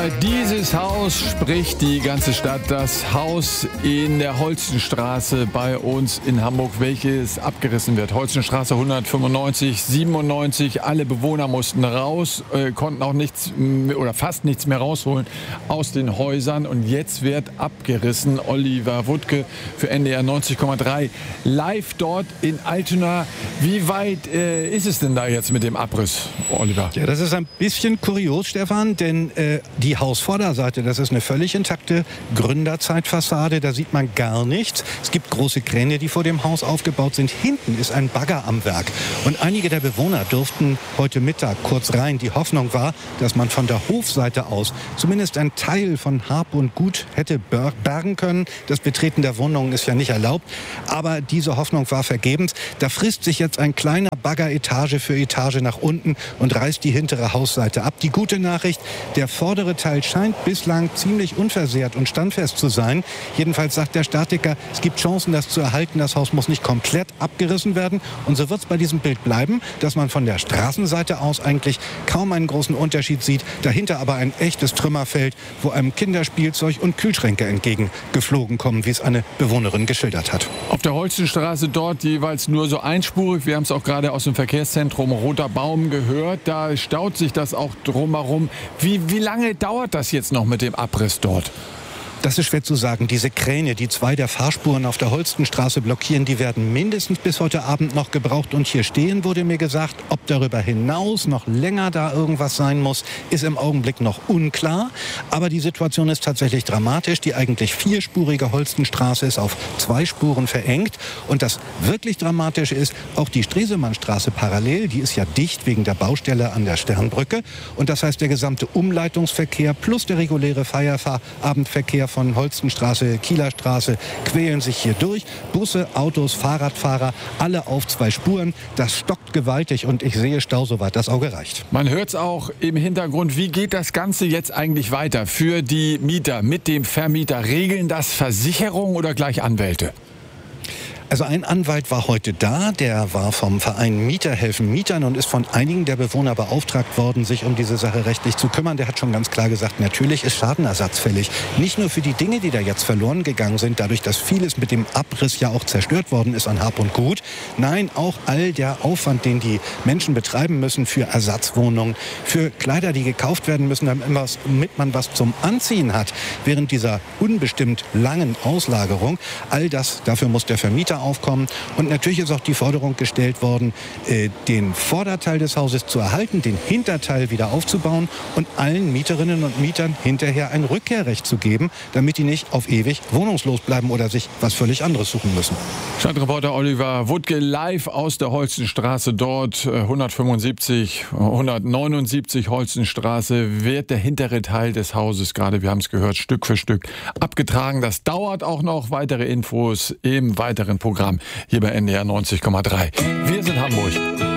Über dieses Haus spricht die ganze Stadt. Das Haus in der Holstenstraße bei uns in Hamburg, welches abgerissen wird. Holstenstraße 195, 97. Alle Bewohner mussten raus, konnten auch nichts oder fast nichts mehr rausholen aus den Häusern. Und jetzt wird abgerissen. Oliver Wuttke für NDR 90,3 live dort in Altona. Wie weit ist es denn da jetzt mit dem Abriss, Oliver? Ja, das ist ein bisschen kurios, Stefan, denn die Hausvorderseite, das ist eine völlig intakte Gründerzeitfassade, da sieht man gar nichts. Es gibt große Kräne, die vor dem Haus aufgebaut sind. Hinten ist ein Bagger am Werk. Und einige der Bewohner durften heute Mittag kurz rein. Die Hoffnung war, dass man von der Hofseite aus zumindest ein Teil von Hab und Gut hätte bergen können. Das Betreten der Wohnungen ist ja nicht erlaubt. Aber diese Hoffnung war vergebens. Da frisst sich jetzt ein kleiner Bagger Etage für Etage nach unten und reißt die hintere Hausseite ab. Die gute Nachricht, der vordere Teil scheint bislang ziemlich unversehrt und standfest zu sein. Jedenfalls sagt der Statiker, es gibt Chancen, das zu erhalten. Das Haus muss nicht komplett abgerissen werden. Und so wird es bei diesem Bild bleiben, dass man von der Straßenseite aus eigentlich kaum einen großen Unterschied sieht. Dahinter aber ein echtes Trümmerfeld, wo einem Kinderspielzeug und Kühlschränke entgegengeflogen kommen, wie es eine Bewohnerin geschildert hat. Auf der Holstenstraße dort jeweils nur so einspurig. Wir haben es auch gerade aus dem Verkehrszentrum Roter Baum gehört. Da staut sich das auch drumherum. Wie lange dauert das jetzt noch mit dem Abriss dort? Das ist schwer zu sagen. Diese Kräne, die zwei der Fahrspuren auf der Holstenstraße blockieren, die werden mindestens bis heute Abend noch gebraucht. Und hier stehen, wurde mir gesagt, ob darüber hinaus noch länger da irgendwas sein muss, ist im Augenblick noch unklar. Aber die Situation ist tatsächlich dramatisch. Die eigentlich vierspurige Holstenstraße ist auf 2 Spuren verengt. Und das wirklich Dramatische ist, auch die Stresemannstraße parallel, die ist ja dicht wegen der Baustelle an der Sternbrücke. Und das heißt, der gesamte Umleitungsverkehr plus der reguläre Feierabendverkehr von Holstenstraße, Kieler Straße quälen sich hier durch. Busse, Autos, Fahrradfahrer, alle auf 2 Spuren. Das stockt gewaltig und ich sehe Stau, soweit das Auge reicht. Man hört es auch im Hintergrund. Wie geht das Ganze jetzt eigentlich weiter für die Mieter mit dem Vermieter? Regeln das Versicherungen oder gleich Anwälte? Also ein Anwalt war heute da, der war vom Verein Mieter helfen Mietern und ist von einigen der Bewohner beauftragt worden, sich um diese Sache rechtlich zu kümmern. Der hat schon ganz klar gesagt, natürlich ist Schadenersatz fällig. Nicht nur für die Dinge, die da jetzt verloren gegangen sind, dadurch, dass vieles mit dem Abriss ja auch zerstört worden ist an Hab und Gut. Nein, auch all der Aufwand, den die Menschen betreiben müssen für Ersatzwohnungen, für Kleider, die gekauft werden müssen, damit man was zum Anziehen hat während dieser unbestimmt langen Auslagerung. All das, dafür muss der Vermieter aufkommen. Und natürlich ist auch die Forderung gestellt worden, den Vorderteil des Hauses zu erhalten, den Hinterteil wieder aufzubauen und allen Mieterinnen und Mietern hinterher ein Rückkehrrecht zu geben, damit die nicht auf ewig wohnungslos bleiben oder sich was völlig anderes suchen müssen. Stadtreporter Oliver Wuttke live aus der Holstenstraße dort, 179 Holstenstraße, wird der hintere Teil des Hauses gerade, wir haben es gehört, Stück für Stück abgetragen. Das dauert auch noch. Weitere Infos im weiteren Programm hier bei NDR 90,3. Wir sind Hamburg.